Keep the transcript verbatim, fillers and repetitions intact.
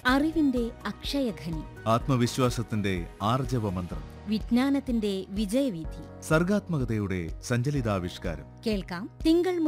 അറിവിന്റെ അക്ഷയഖനി, ആത്മവിശ്വാസത്തിന്റെ ആർജവമന്ത്രം, വിജ്ഞാനത്തിന്റെ വിജയവീഥി. സർഗാത്മകതയുടെ സഞ്ചലിതാവിഷ്കാരം. കേൾക്കാം തിങ്കൾ